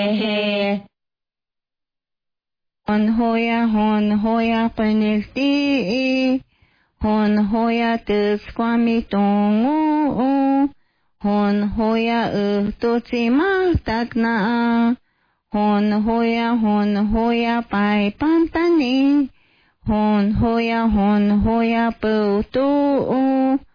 hon hoya qinilti hon hoya tiskwamitongu hon hoya tutsimatakna hon hoya pai pantani hon hoya putu